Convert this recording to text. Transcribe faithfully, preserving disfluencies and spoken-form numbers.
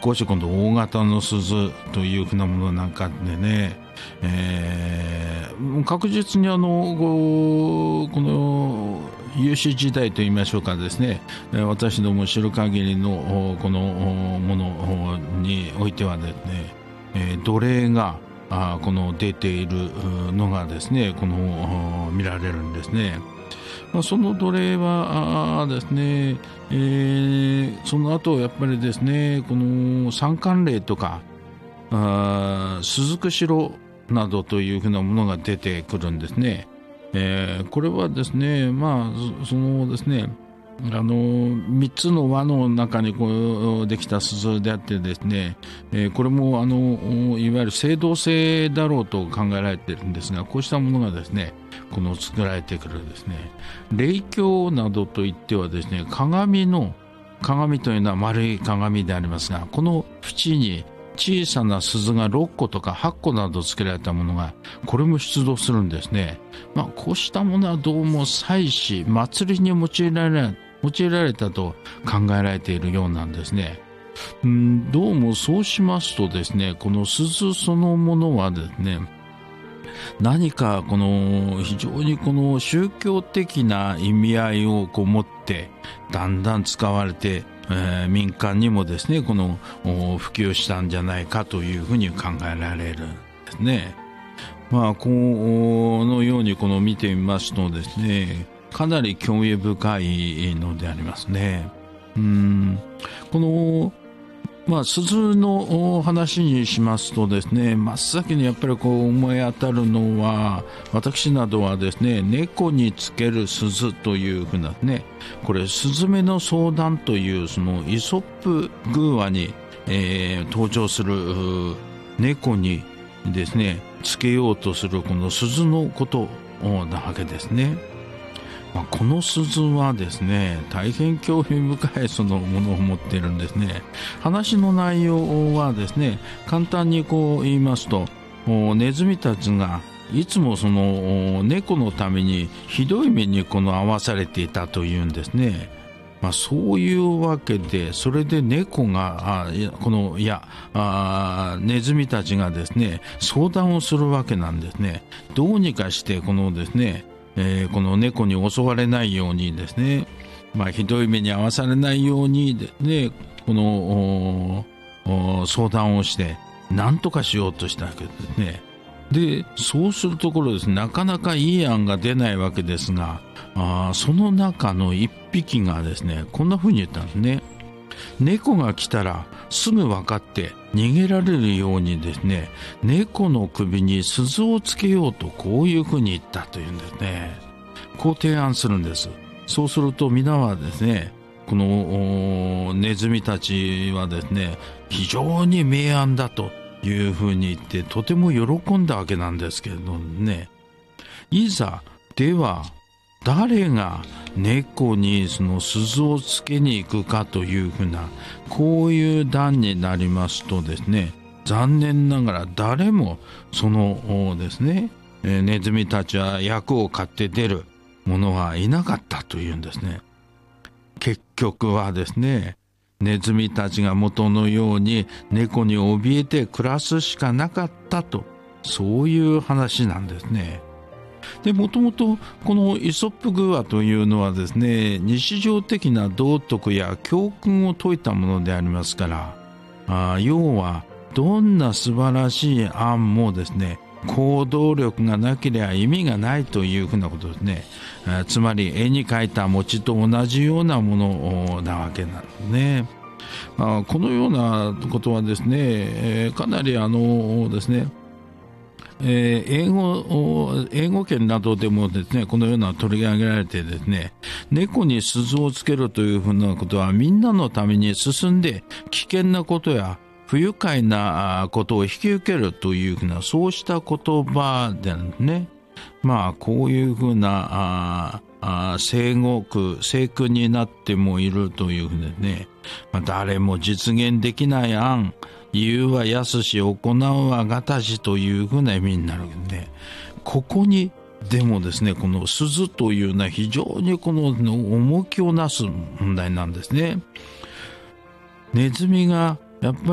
少し今度大型の鈴というふうなものなんかでね、えー、確実にあのこの有史時代といいましょうかですね、私ども知る限りのこのものにおいてはですね、奴隷があこの出ているのがですね、この見られるんですね。まあ、その奴隷はですね、えー、その後やっぱりですね、この三冠令とかあ鈴代などというふうなものが出てくるんですね。えー、これはですね、まあそのですね、あのみっつの輪の中にこうできた鈴であってですね、えー、これもあのいわゆる青銅製だろうと考えられているんですが、こうしたものがですねこの作られてくるですね、霊鏡などといってはですね、鏡の鏡というのは丸い鏡でありますが、この縁に小さな鈴がろっことかはっこなど付けられたものがこれも出土するんですね。まあ、こうしたものはどうも祭祀祭りに用いられ用いられたと考えられているようなんですね。うん、どうもそうしますとですね、この鈴そのものはですね、何かこの非常にこの宗教的な意味合いをこう持ってだんだん使われて、えー、民間にもですねこの普及したんじゃないかというふうに考えられるんですね。まあこのようにこの見てみますとですね、かなり興味深いのでありますね。うーんこのまあ、鈴の話にしますとですね、真っ先にやっぱりこう思い当たるのは、私などはですね、猫につける鈴というふうなね、これスズメの相談というそのイソップ寓話に、えー、登場する猫にですねつけようとするこの鈴のことなわけですね。まあ、この鈴はですね大変興味深いそのものを持っているんですね。話の内容はですね簡単にこう言いますと、ネズミたちがいつもその猫のためにひどい目にこの遭わされていたというんですね。まあ、そういうわけで、それで猫があこのいやあネズミたちがですね相談をするわけなんですね。どうにかしてこのですねえー、この猫に襲われないようにですね、まあ、ひどい目に遭わされないようにで、ね、この相談をして何とかしようとしたわけですね。でそうするところですね、なかなかいい案が出ないわけですが、あその中の一匹がですねこんな風に言ったんですね。猫が来たらすぐ分かって逃げられるようにですね猫の首に鈴をつけようとこういうふうに言ったというんですね。こう提案するんです。そうすると皆はですねこのネズミたちはですね非常に明暗だというふうに言ってとても喜んだわけなんですけれどもね、いざでは誰が猫にその鈴をつけに行くかというふうなこういう段になりますとですね、残念ながら誰もそのですねネズミたちは役を買って出る者はいなかったというんですね。結局はですねネズミたちが元のように猫に怯えて暮らすしかなかったと、そういう話なんですね。でもともとこのイソップ寓話というのはですね日常的な道徳や教訓を説いたものでありますから、あ要はどんな素晴らしい案もですね行動力がなければ意味がないというふうなことですね。つまり絵に描いた餅と同じようなものなわけなんですね。あこのようなことはですね、えー、かなりあのですねえー、英語英語圏などでもですねこのような取り上げられてですね、猫に鈴をつけるというふうなことはみんなのために進んで危険なことや不愉快なことを引き受けるというふうなそうした言葉でね、まあこういうふうなああ聖国聖句になってもいるというふうでね、まあ、誰も実現できない案言うはやすし行うはがたしというふうな意味になるんで、ここにでもですねこの鈴というのは非常にこの重きをなす問題なんですね。ネズミがやっぱり